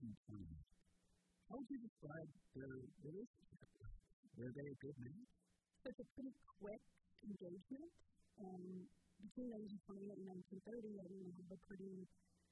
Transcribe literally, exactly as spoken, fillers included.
nineteen twenty. How would you describe their relationship? Were they a good match? So it's a pretty quick engagement. Um, between nineteen twenty and nineteen thirty, I mean, we have a pretty